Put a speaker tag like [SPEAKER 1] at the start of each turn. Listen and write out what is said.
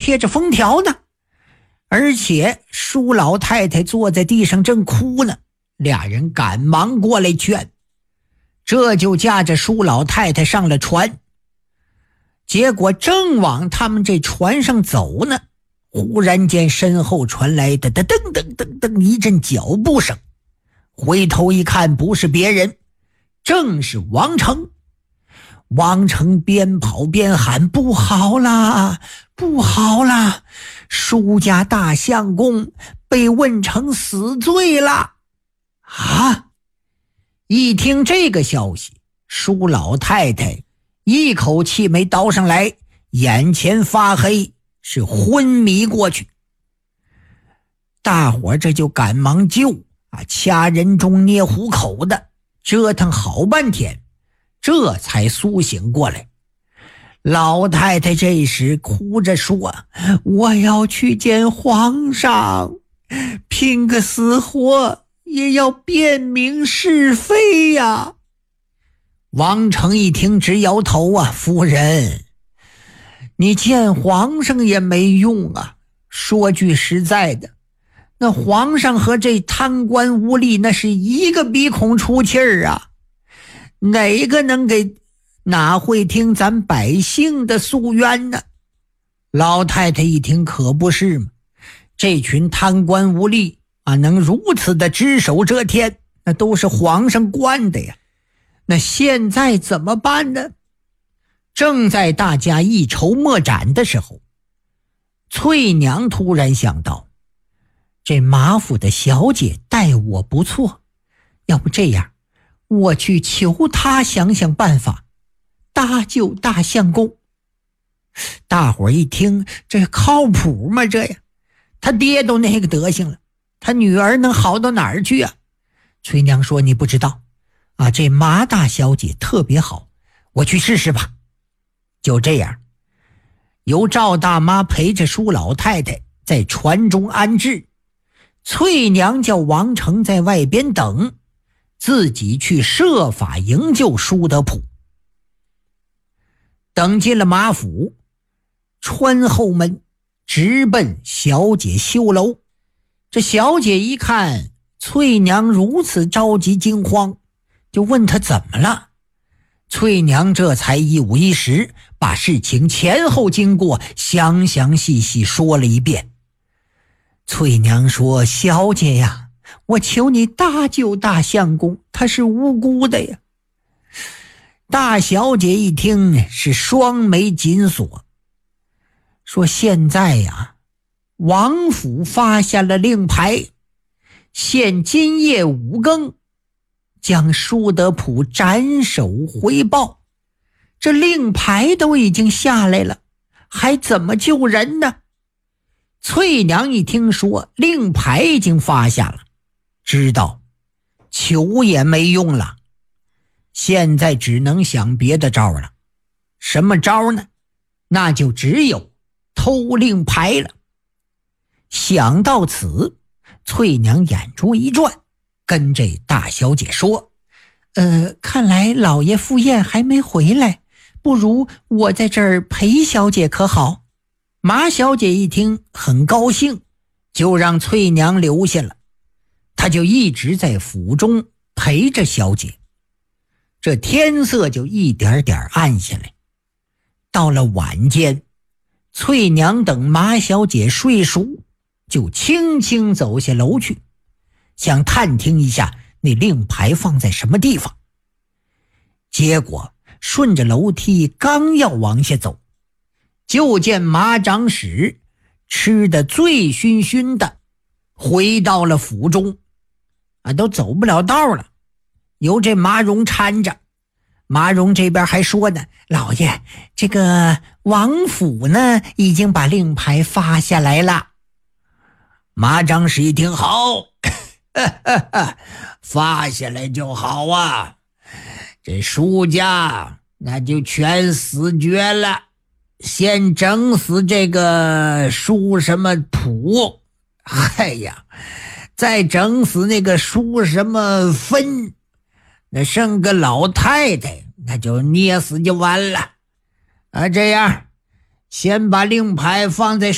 [SPEAKER 1] 贴着封条呢。而且舒老太太坐在地上正哭呢，俩人赶忙过来劝，这就驾着舒老太太上了船。结果正往他们这船上走呢，忽然间身后传来的噔噔噔噔噔一阵脚步声，回头一看，不是别人，正是王成。王成边跑边喊：不好啦，不好啦，舒家大相公被问成死罪了啊！一听这个消息，舒老太太一口气没倒上来，眼前发黑，是昏迷过去。大伙这就赶忙救掐人中捏虎口的，折腾好半天，这才苏醒过来。老太太这时哭着说：我要去见皇上，拼个死活也要辨明是非呀。王成一听直摇头夫人，你见皇上也没用啊。说句实在的，那皇上和这贪官污吏那是一个鼻孔出气儿啊，哪会听咱百姓的诉冤呢？老太太一听，可不是嘛，这群贪官污吏能如此的只手遮天，那都是皇上惯的呀。那现在怎么办呢？正在大家一筹莫展的时候，翠娘突然想到，这马府的小姐待我不错，要不这样，我去求她想想办法，搭救大相公。大伙一听，这靠谱吗？这呀，他爹都那个德行了，他女儿能好到哪儿去啊？翠娘说：你不知道这马大小姐特别好，我去试试吧。就这样，由赵大妈陪着舒老太太在船中安置，翠娘叫王成在外边等，自己去设法营救舒德普。等进了马府，穿后门直奔小姐休楼。这小姐一看翠娘如此着急惊慌，就问她怎么了。翠娘这才一五一十把事情前后经过详详细细说了一遍。翠娘说：小姐呀，我求你搭救大相公，他是无辜的呀。大小姐一听是双眉紧锁，说：现在呀，王府发下了令牌，限今夜5更将舒德普斩首回报。这令牌都已经下来了，还怎么救人呢？翠娘一听说令牌已经发下了，知道求也没用了，现在只能想别的招了。什么招呢？那就只有偷令牌了。想到此，翠娘眼珠一转，跟这大小姐说：看来老爷赴宴还没回来，不如我在这儿陪小姐可好？马小姐一听很高兴，就让翠娘留下了，她就一直在府中陪着小姐。这天色就一点点暗下来。到了晚间，翠娘等马小姐睡熟，就轻轻走下楼去，想探听一下那令牌放在什么地方。结果顺着楼梯刚要往下走，就见马长史吃得醉醺醺的回到了府中，都走不了道了，由这马蓉搀着。马蓉这边还说呢：老爷，这个王府呢已经把令牌发下来了。马长史一听，好发下来就好啊，这舒家那就全死绝了，先整死这个舒什么普，再整死那个舒什么分，那剩个老太太，那就捏死就完了。这样先把令牌放在